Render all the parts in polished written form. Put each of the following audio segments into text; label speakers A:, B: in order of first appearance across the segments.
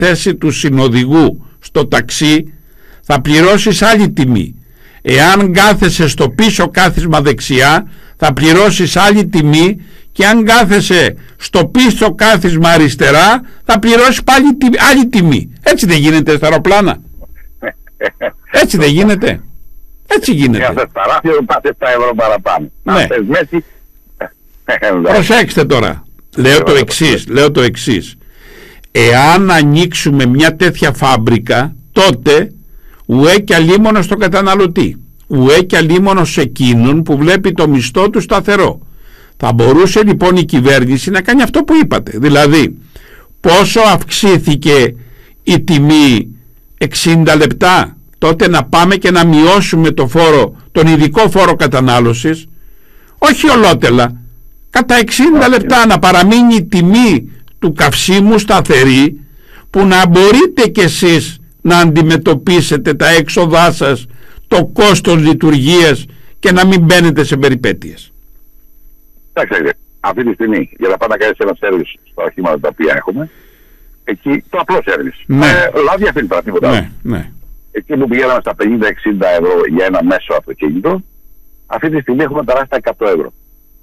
A: θέση του συνοδηγού στο ταξί, θα πληρώσεις άλλη τιμή. Εάν κάθεσαι στο πίσω κάθισμα δεξιά, θα πληρώσεις άλλη τιμή, και αν κάθεσαι στο πίσω κάθισμα αριστερά, θα πληρώσεις πάλι άλλη τιμή. Έτσι δεν γίνεται στα αεροπλάνα? Έτσι δεν γίνεται? Έτσι γίνεται.
B: Για παράθυρο πάτε 7 ευρώ παραπάνω.
A: Ναι. Προσέξτε τώρα. Λέω το εξής. Εάν ανοίξουμε μια τέτοια φάμπρικα, τότε ουέ κι αλίμονο στον καταναλωτή, ουέ κι αλίμονο σε εκείνον που βλέπει το μισθό του σταθερό. Θα μπορούσε λοιπόν η κυβέρνηση να κάνει αυτό που είπατε. Δηλαδή, πόσο αυξήθηκε η τιμή? 60 λεπτά. Τότε να πάμε και να μειώσουμε το φόρο, τον ειδικό φόρο κατανάλωσης, όχι ολότελα, κατά 60 λεπτά να παραμείνει η τιμή του καυσίμου σταθερή, που να μπορείτε κι εσείς να αντιμετωπίσετε τα έξοδά σας, το κόστος λειτουργίας, και να μην μπαίνετε σε περιπέτειες.
B: Εντάξει, αυτή τη στιγμή για να πάμε να κάνεις ένα σέρβις στα οχήματα τα οποία έχουμε, εκεί το απλό σέρβις, λάδια φίλτρα, τίποτα.
A: Ναι.
B: Εκεί που πηγαίναμε στα 50-60 ευρώ για ένα μέσο αυτοκίνητο, αυτή τη στιγμή έχουμε περάσει τα 100 ευρώ.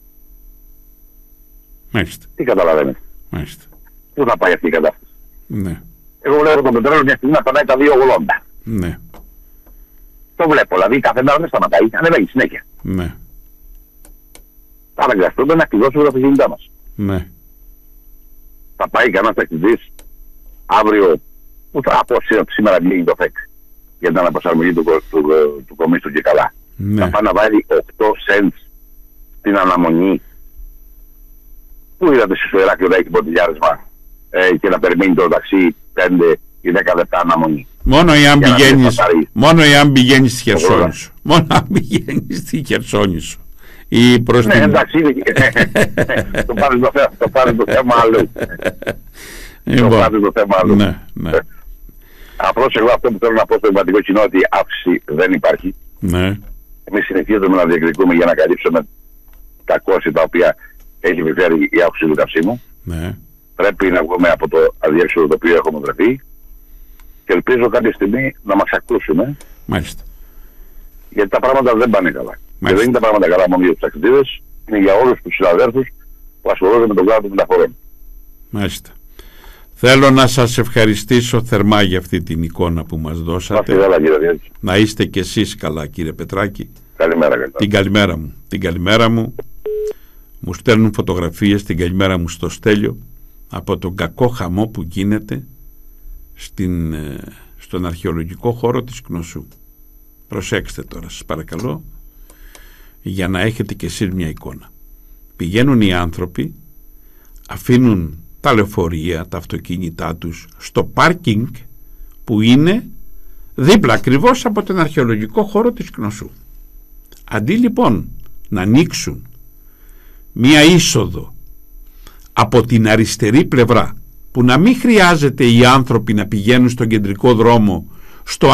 A: Μάλιστα.
B: Τι καταλαβαίνετε?
A: Μάλιστα.
B: Πού θα πάει αυτή η κατάσταση?
A: Ναι.
B: Εγώ βλέπω το πετρέλαιο μια στιγμή να περνάει τα 2,80.
A: Ναι.
B: Το βλέπω, δηλαδή κάθε μέρα δεν σταματάει, ανεβαίνει συνέχεια.
A: Ναι.
B: Θα αναγκαστούμε να κλειδώσουμε τα αυτοκίνητά μας.
A: Ναι.
B: Θα πάει κανένας ταξιτζής αύριο, που θα πω σήμερα βγαίνει το ΦΕΚ για την αναπροσαρμογή του κομίστου και καλά.
A: Ναι.
B: Θα πάει να βάλει 8 cents στην αναμονή. Πού είδατε στο Ηράκλειο να έχει ποτηλιάρισμα και να περιμένει το ταξί 5 ή 10 λεπτά αναμονή?
A: Μόνο εάν πηγαίνεις στη Χερσόνησο. Μόνο αν πηγαίνεις στη Χερσόνησο. Ή προς
B: ναι,
A: την...
B: εντάξει, το πάρει το θέμα αλλού. Το πάρει το θέμα αλλού.
A: Ναι.
B: Απλώς εγώ αυτό που θέλω να πω στο ευρωπαϊκό κοινό, ότι αύξηση δεν υπάρχει.
A: Ναι.
B: Εμείς συνεχίζουμε να διεκδικούμε για να καλύψουμε τα κόστη τα οποία έχει επιφέρει η αύξηση του καυσίμου.
A: Ναι.
B: Πρέπει να βγούμε από το αδιέξοδο το οποίο έχουμε βρεθεί, και ελπίζω κάποια στιγμή να μας ακούσουμε.
A: Μάλιστα.
B: Γιατί τα πράγματα δεν πάνε καλά.
A: Μάλιστα.
B: Και δεν είναι τα πράγματα καλά μόνο για τους ταξιδίδες, είναι για όλους τους συναδέλφους που ασχολούνται με τον κλάδο των μεταφορών.
A: Μάλιστα. Θέλω να σας ευχαριστήσω θερμά για αυτή την εικόνα που μας δώσατε. Να είστε κι εσείς καλά, κύριε Πετράκη.
B: Καλημέρα.
A: Την καλημέρα μου. Μου στέλνουν φωτογραφίες, την καλημέρα μου στο Στέλιο, από τον κακό χαμό που γίνεται στον αρχαιολογικό χώρο της Κνωσού. Προσέξτε τώρα, σας παρακαλώ, για να έχετε κι εσείς μια εικόνα. Πηγαίνουν οι άνθρωποι, αφήνουν τα λεωφορεία, τα αυτοκίνητά τους στο πάρκινγκ που είναι δίπλα ακριβώς από τον αρχαιολογικό χώρο της Κνωσού. Αντί λοιπόν να ανοίξουν μία είσοδο από την αριστερή πλευρά, που να μην χρειάζεται οι άνθρωποι να πηγαίνουν στον κεντρικό δρόμο, στο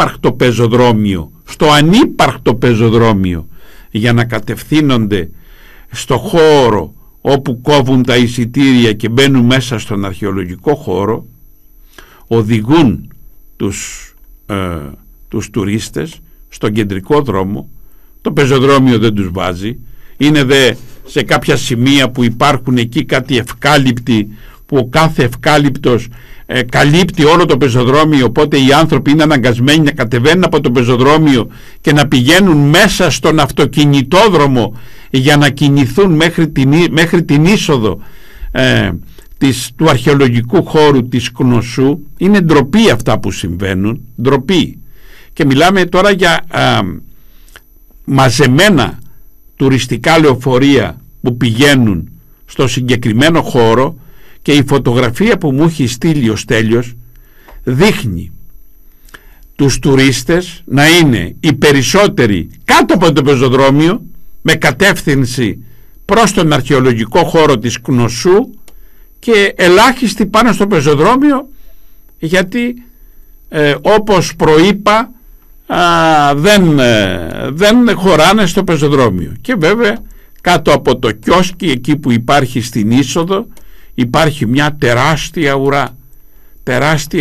A: ανύπαρκτο πεζοδρόμιο, για να κατευθύνονται στο χώρο όπου κόβουν τα εισιτήρια και μπαίνουν μέσα στον αρχαιολογικό χώρο, οδηγούν τους τουρίστες στον κεντρικό δρόμο. Το πεζοδρόμιο δεν τους βάζει, είναι δε σε κάποια σημεία που υπάρχουν εκεί κάτι ευκάλυπτοι, που ο κάθε ευκάλυπτος καλύπτει όλο το πεζοδρόμιο, οπότε οι άνθρωποι είναι αναγκασμένοι να κατεβαίνουν από το πεζοδρόμιο και να πηγαίνουν μέσα στον αυτοκινητόδρομο για να κινηθούν μέχρι την είσοδο του αρχαιολογικού χώρου της Κνωσού. Είναι ντροπή αυτά που συμβαίνουν, ντροπή. Και μιλάμε τώρα για μαζεμένα τουριστικά λεωφορεία που πηγαίνουν στο συγκεκριμένο χώρο, και η φωτογραφία που μου έχει στείλει ο Στέλιος δείχνει τους τουρίστες να είναι οι περισσότεροι κάτω από το πεζοδρόμιο με κατεύθυνση προς τον αρχαιολογικό χώρο της Κνωσού και ελάχιστοι πάνω στο πεζοδρόμιο, γιατί όπως προείπα δεν χωράνε στο πεζοδρόμιο. Και βέβαια κάτω από το κιόσκι, εκεί που υπάρχει στην είσοδο, υπάρχει μια τεράστια ουρά. τεράστια